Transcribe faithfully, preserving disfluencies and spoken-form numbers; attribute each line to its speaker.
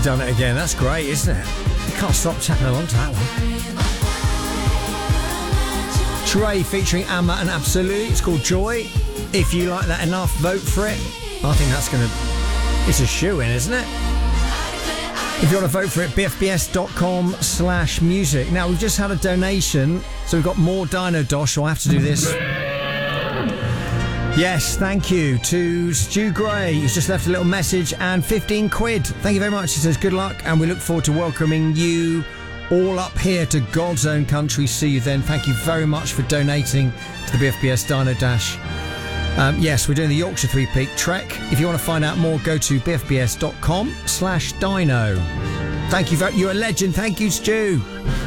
Speaker 1: Done it again. That's great, isn't it? You can't stop tapping along to that one. Trey featuring Amma and Absolute. It's called Joy. If you like that enough, vote for it. I think that's going to... It's a shoe-in, isn't it? If you want to vote for it, bfbs.com slash music. Now, we've just had a donation, so we've got more Dino Dosh, so I have to do this. Yes, thank you to Stu Gray, who's just left a little message, and fifteen quid. Thank you very much. He says good luck, and we look forward to welcoming you all up here to God's own country. See you then. Thank you very much for donating to the B F B S Dino Dash. Um, yes, we're doing the Yorkshire Three Peak Trek. If you want to find out more, go to bfbs.com slash dino. Thank you very You're a legend. Thank you, Stu.